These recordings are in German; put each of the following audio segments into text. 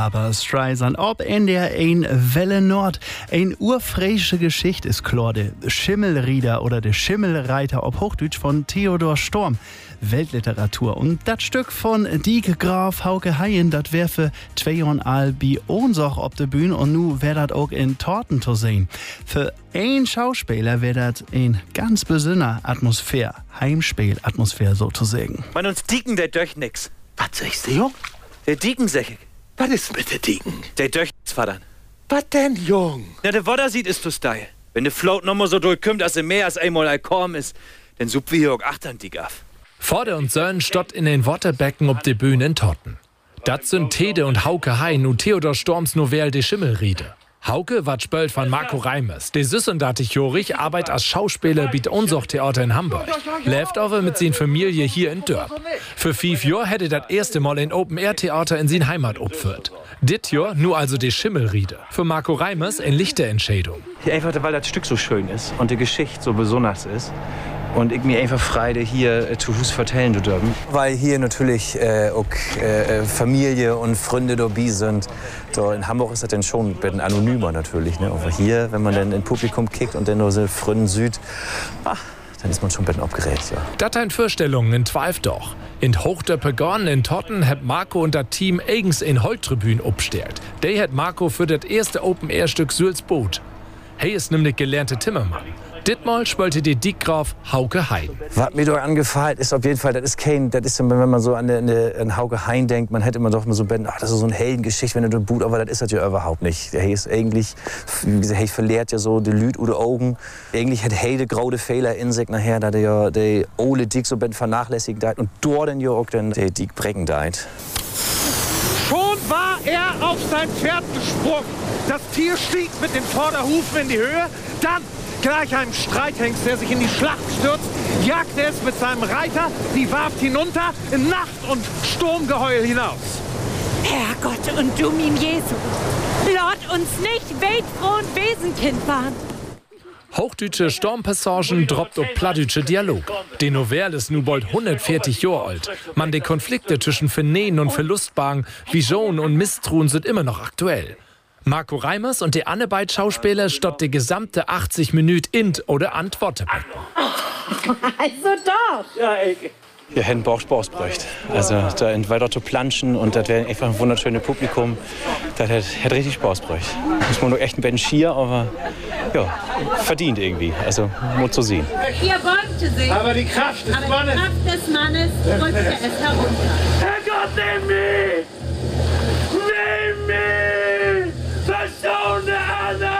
Barbara Streisand ob NDR 1 Welle Nord. Ein urfräische Geschichte ist klar, der Schimmelrieder oder der Schimmelreiter ob Hochdeutsch von Theodor Storm. Weltliteratur. Und das Stück von Dieke Graf Hauke Haien, das wär für 2 Jahren all bei Ohnsoch ob der Bühne und nu wär dat auch in Torten zu sehen. Für ein Schauspieler wär dat ein ganz besonderer Atmosphäre, Heimspielatmosphäre sozusagen. Man uns Dieken, der döch nix. Was sagst du, Jung? Der Dieken, sag ich. Was ist mit der Dieken? Der döch nix, Vater. Was denn, Jung? Na, der Wodder sieht ist zu steil. Wenn de Float noch mal so durchkommt, dass er mehr als einmal allkorn ist, dann sucht wir hier auch achtern die Gaff. Vater und Söhn stott in den Waterbecken ob de Bühne in Torten. Dat sind Tede und Hauke Hein und Theodor Storms Novelle de Schimmelriede. Hauke wat spölt von Marco Reimers. De Süssendatig Jorig arbeit als Schauspieler biet Unsoch-Theater in Hamburg. Läuft aber mit sin Familie hier in Dörp. Für 5 Jahr hätte das erste Mal in Open-Air-Theater in sin Heimat opführt. Dit Jahr nur also de Schimmelriede. Für Marco Reimers eine lichte Entscheidung. Einfach, weil das Stück so schön ist und die Geschichte so besonders ist. Und ich mir einfach Freude hier zu Hus vertellen zu dürfen. Weil hier natürlich auch Familie und Freunde dabei sind. Da in Hamburg ist das dann schon ein bisschen anonymer natürlich. Ne? Aber hier, wenn man dann ins Publikum kickt und dann nur so Freunde Süd, dann ist man schon ein bisschen aufgeregt. Ja. Dat ein Vorstellungen in Twalf doch. In Hochdöppegarn in Totten hat Marco und das Team eigens in Holtribüne aufgestellt. Der hat Marco für das erste Open-Air-Stück Sülz Boot. Hey ist nämlich gelernte Timmermann. Ditmal spölte die Dickgraf Hauke Hein. Was mir doch angefallen ist auf jeden Fall, das ist, wenn man so an Hauke Hein denkt, man hätte immer doch mal so, das ist so eine Heldengeschichte, wenn du den Boot, aber das ist das ja überhaupt nicht. Der ist eigentlich, wie gesagt, hey verliert ja so die Lüd oder Augen. Eigentlich hat Heide graude Fehler in sich nachher, da der ja der Ole Dick so vernachlässigt deit und dort dann ja auch dann der Dick brecken deit. Schon war er auf sein Pferd gesprungen. Das Tier stieg mit den Vorderhufen in die Höhe. Dann, gleich einem Streithengst, der sich in die Schlacht stürzt, jagte es mit seinem Reiter die Warft hinunter in Nacht und Sturmgeheul hinaus. Herrgott und du, mein Jesu, lord uns nicht weltfroh und Wesenkind waren. Hochdeutsche Stormpassagen droppt ob plattdeutsche Dialog. Die Novelle ist nu bald 140 Jahre alt. Man, die Konflikte zwischen Vernehen und Verlustbang, Vision und Misstrauen sind immer noch aktuell. Marco Reimers und die Anne-Beid Schauspieler stott die gesamte 80 Minuten int oder Antworte. Also doch. Ja, wir hätten Bauchspaß bräucht. Also da weiter zu planschen und das wäre einfach ein wunderschönes Publikum. Das hätte richtig Spaß bräucht. Muss man nur echt ein bisschen schier, aber ja, verdient irgendwie. Also muss so sehen. Ihr beugte sich. Aber die Kraft des Mannes. Die Kraft des Mannes drückte es herunter. Herrgott, nimm mich! Nimm mich! Verschone anderen!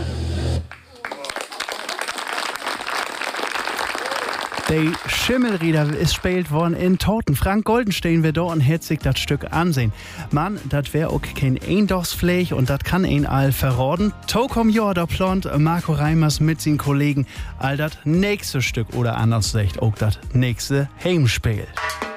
Die Schimmelrieder ist gespielt worden in Torten. Frank Goldenstein wird da und hat sich das Stück ansehen. Mann, das wär auch kein Eindochsfläch und das kann ihn all verraten. Tokom ja, da plant Marco Reimers mit seinen Kollegen all das nächste Stück oder anders gesagt auch das nächste Heimspiel.